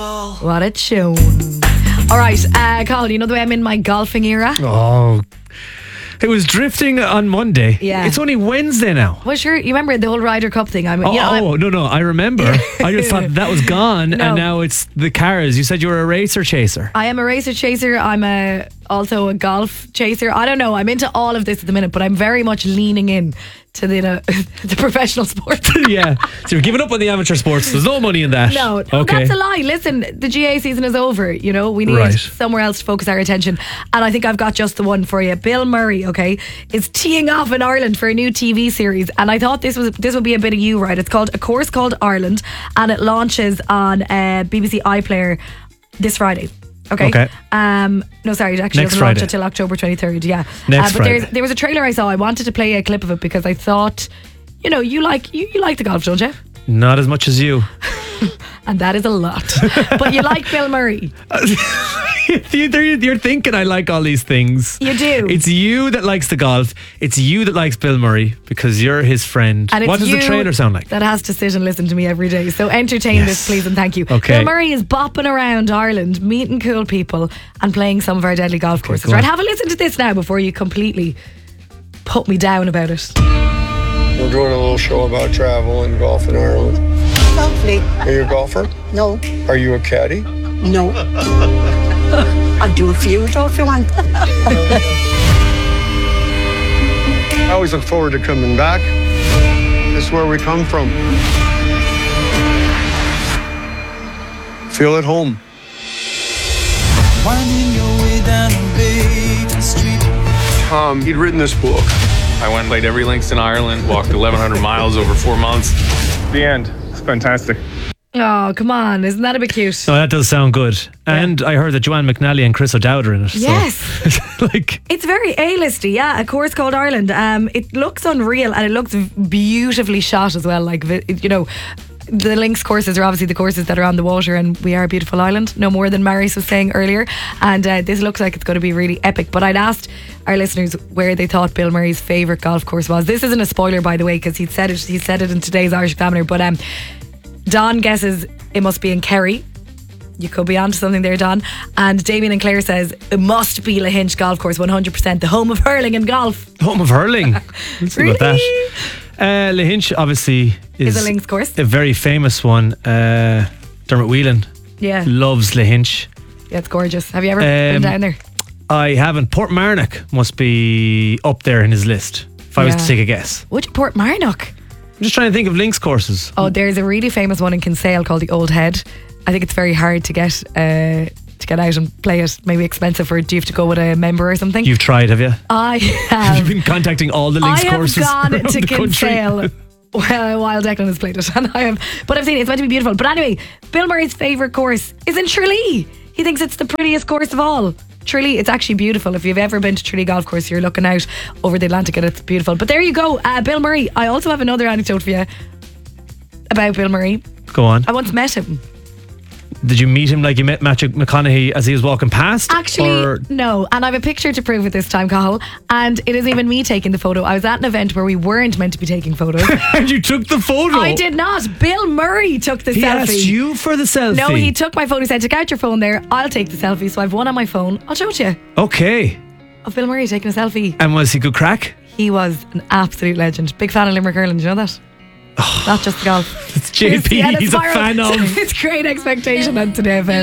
What a tune. Alright, Colin, you know the way I'm in my golfing era? Oh, it was drifting on Monday. Yeah. It's only Wednesday now. Well, sure, you remember the whole Ryder Cup thing? No, I remember. I just thought that was gone, and now it's the cars. You said you were a racer chaser. I am a racer chaser. I'm also a golf chaser. I don't know. I'm into all of this at the minute, but I'm very much leaning in to the professional sports. Yeah. So you're giving up on the amateur sports. There's no money in that. No, okay. That's a lie. Listen, the GA season is over. You know, we need somewhere else to focus our attention. And I think I've got just the one for you. Bill Murray, okay, is teeing off in Ireland for a new TV series. And I thought this would be a bit of you, right? It's called A Course Called Ireland, and it launches on BBC iPlayer this Friday. Okay. No, sorry, it actually doesn't launch until October 23rd. Yeah. Next Friday. There was a trailer I saw. I wanted to play a clip of it because I thought, you know, you like the golf, don't you? Not as much as you. And that is a lot. But you like Bill Murray. You're thinking I like all these things. You do. It's you that likes the golf. It's you that likes Bill Murray because you're his friend. And what does the trailer sound like? That has to sit and listen to me every day. So entertain this, please, and thank you. Okay. Bill Murray is bopping around Ireland, meeting cool people and playing some of our deadly golf courses. Right, have a listen to this now before you completely put me down about it. We're doing a little show about travel and golf in Ireland. Lovely. Are you a golfer? No. Are you a caddy? No. I'll do a few though if you want. I always look forward to coming back. This is where we come from. Feel at home. Winding your way down Baker Street. Tom, he'd written this book. I went and played every links in Ireland, walked 1,100 miles over 4 months. The end. It's fantastic. Oh, come on. Isn't that a bit cute? No, that does sound good. And I heard that Joanne McNally and Chris O'Dowd are in it. Yes. So, it's very A-listy, yeah. A Course Called Ireland. It looks unreal and it looks beautifully shot as well. Like, you know, the links courses are obviously the courses that are on the water, and we are a beautiful island, no more than Marius was saying earlier. And this looks like it's going to be really epic. But I'd asked our listeners where they thought Bill Murray's favourite golf course was. This isn't a spoiler, by the way, because he said it in today's Irish Examiner. But Don guesses it must be in Kerry. You could be onto something there, Don. And Damien and Claire says it must be Lahinch Golf Course, 100%, the home of hurling and golf. Home of hurling. Let's see about that. Lahinch obviously is a links course, a very famous one. Dermot Whelan loves Lahinch. Yeah, it's gorgeous. Have you ever been down there? I haven't. Portmarnock must be up there in his list if I was to take a guess. Which Portmarnock? I'm just trying to think of links courses. Oh, there's a really famous one in Kinsale called the Old Head. I think it's very hard to get out and play it. Maybe expensive, or do you have to go with a member or something? You've tried, have you? I have. You've been contacting all the links courses. I have gone to Kinsale. Country. Well, while Declan has played it, and I have, but I've seen it. It's meant to be beautiful. But anyway, Bill Murray's favourite course is in Tralee. He thinks it's the prettiest course of all. Tralee, it's actually beautiful. If you've ever been to Tralee Golf Course, you're looking out over the Atlantic and it's beautiful. But there you go, Bill Murray. I also have another anecdote for you about Bill Murray. Go on. I once met him. Did you meet him like you met Matthew McConaughey as he was walking past? Actually, no. And I have a picture to prove it this time, Cathal. And it isn't even me taking the photo. I was at an event where we weren't meant to be taking photos. And you took the photo? I did not. Bill Murray took the selfie. He asked you for the selfie? No, he took my phone. He said, take out your phone there. I'll take the selfie. So I've one on my phone. I'll show it to you. Okay. Of Bill Murray taking a selfie. And was he good crack? He was an absolute legend. Big fan of Limerick Hurling. Do you know that? Not just golf. It's JP. He's a fan of. It's Great Expectation on Today FM.